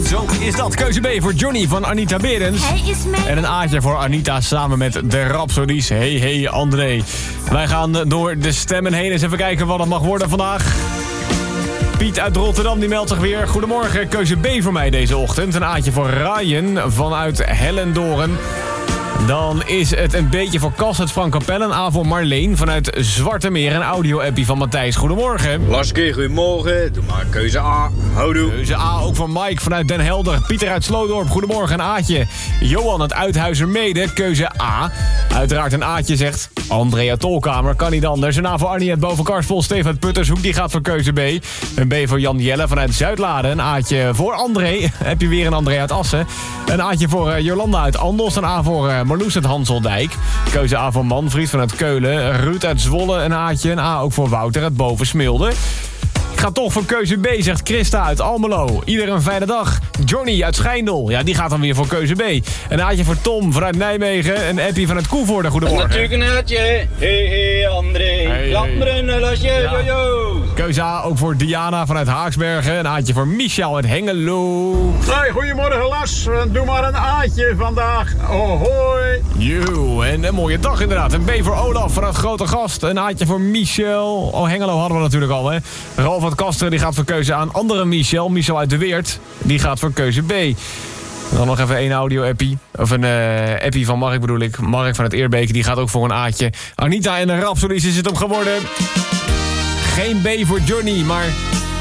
Zo is dat. Keuze B voor Johnny van Anita Berends. En een A'tje voor Anita samen met de Rhapsodies. Hey André. Wij gaan door de stemmen heen. Eens even kijken wat het mag worden vandaag. Piet uit Rotterdam die meldt zich weer. Goedemorgen, keuze B voor mij deze ochtend. Een A'tje voor Ryan vanuit Hellendoorn. Dan is het een beetje voor Cas uit Frank Capelle. Een A voor Marleen vanuit Zwarte Meer. Een audio-appie van Matthijs. Goedemorgen. Lasky, goedemorgen. Doe maar keuze A. Houdoe. Keuze A ook voor Mike vanuit Den Helder. Pieter uit Sloodorp. Goedemorgen, een A'tje. Johan uit Uithuizermede. Keuze A. Uiteraard een A'tje zegt Andrea Tolkamer. Kan niet anders. Een A voor Arnie uit Bovenkarspel. Steven uit Puttershoek. Die gaat voor keuze B. Een B voor Jan Jelle vanuit Zuidlade. Een A'tje voor André. Heb je weer een André uit Assen. Een A'tje voor Jolanda uit Andos. Een A voor Marloes uit Hanseldijk. Keuze A voor Manfried vanuit Keulen. Ruud uit Zwolle, een A'tje. Een A ook voor Wouter uit Bovensmilde. Ik ga toch voor keuze B, zegt Christa uit Almelo. Ieder een fijne dag. Johnny uit Schijndel. Ja, die gaat dan weer voor keuze B. Een A'tje voor Tom vanuit Nijmegen. Een appie vanuit Koevoorde. Goedemorgen. Natuurlijk een A'tje. Hey André. Laat me een lasje. Yo. Keuze A ook voor Diana vanuit Haaksbergen. Een A'tje voor Michel uit Hengelo. Hey, goedemorgen Las. Doe maar een A'tje vandaag. Hoi. Yo, en een mooie dag inderdaad. Een B voor Olaf vanuit Grote Gast. Een A'tje voor Michel. Oh, Hengelo hadden we natuurlijk al, hè. Ralf uit Kasteren die gaat voor keuze aan andere Michel. Michel uit de Weert. Die gaat voor keuze B. Dan nog even één audio-appie. Of een appie van Mark bedoel ik. Mark van het Eerbeek, die gaat ook voor een A'tje. Anita en de Rhapsodies is het hem geworden. Geen B voor Johnny, maar